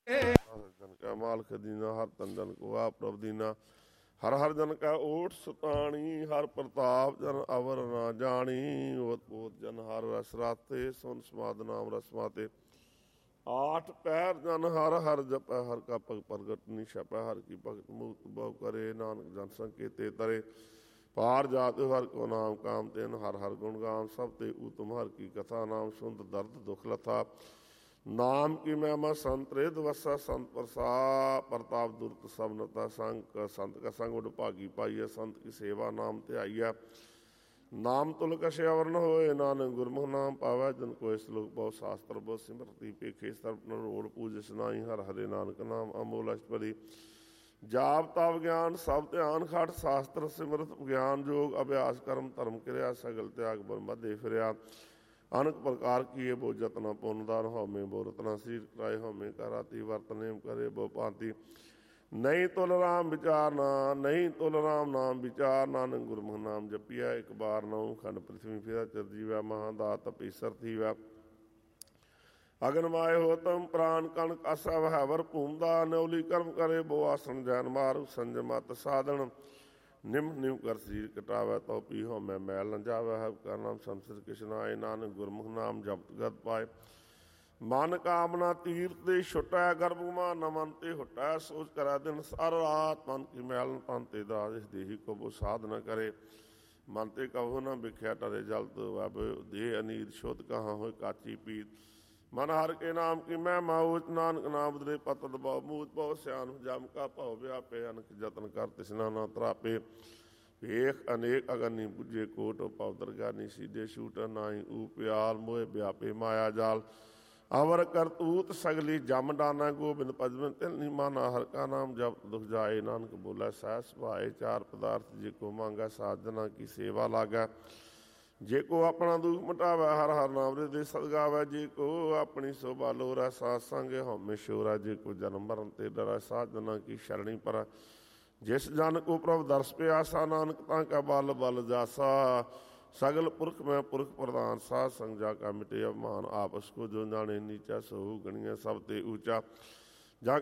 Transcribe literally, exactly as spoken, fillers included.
जन का मालक दीना हर तन जन को आप प्रभ दीना हर हर जन का ओट सताणी हर प्रताप जन अवर ना जानी ओत पोत जन हर रस राते सुन समाद नाम रसमाते आठ पैर जन हर हर जप हर का पग प्रगट निशप हर की भगत मुक्त बहु करे नानक जन संकेते तरे पार जात हर को नाम काम तेन हर हर गुण गाम सब ते उत्तम हर की कथा नाम सुंद दर्द दुख लथा नाम की महिमा संत रेद वसा संत प्रसा प्रताप दुर्त सबनता संग संत का संग उड भागी पाइया संत की सेवा नाम ते आइया नाम तुल कशे अवर न होए नानक गुरमुख नाम पावै जन को श्लोक बहु शास्त्र बहु सिमरती पेखे सर्प रोड़ पूज सुनाई हर हरे नानक नाम अमोल अष्टपदी जाप ताप ज्ञान सब ध्यान खट शास्त्र सिमरत ज्ञान योग अभ्यास कर्म धर्म क्रिया सगल त्याग बर मध्य फिरया अनक प्रकार किए बो जतना पुनदान हमें बो रतना सीर कराए हमें कराती वर्तने करे बो पाती नहीं तुल राम विचारना नहीं तुल राम नाम विचार नानक गुरमुख नाम जपिया एक बार नौ खंड पृथ्वी फिरा चिरजीवा महादात तपीसर थीवा अगन माए होतम प्राण कणक असा वहवर भूमदा नौली कर्म करे बो आसन जैन मारु संजमत साधन निम निम कर शरीर कटावै तो पी हो मैं मैल न जावै हब का नाम संसद किशनाए नानक गुरमुख नाम जपत गत पाए मन कामना तीर्थ दे छुटै गर्भमा न मन ते हुटै सोच करै दिन सार रात मन की मैल न तन ते दास इस देही को वो साध न करे मन ते कहो न बिख्या टरे जल तो वब देह अनीत शुद्ध कहाँ हो काची पीत मन हर के नाम की मैं माऊच नानक नाम दे पतद बहु मूत बहु सियान जम का भाव व्यापे अनक जतन कर तिसना न त्रापे वेख अनेक अगनी बुझे कोट पव दरगानी सीधे शूट नाई ऊप्याल मोह व्यापे माया जाल अवर करतूत सगली जम डाना गोबिंद पजमन तिलनी माना हर का नाम जब दुख जाए नानक बोला सहस भाए चार पदार्थ जे को मांगा साधना की सेवा लागा जे को अपना दुख मटावै हर हर नाम दे सदगावै जे को अपनी शोभा लोरा साथ संगे हमें शोरा जे को जन्म मरण ते डरा साधना की शरणी पर जिस जन को प्रभु दर्श पे आसा नानक ता का बल बल जासा सगल पुरख में पुरख प्रधान साध संग जा का मिटे अभिमान आपस को जो जाने नीचा सहु गणिया सब ते ऊंचा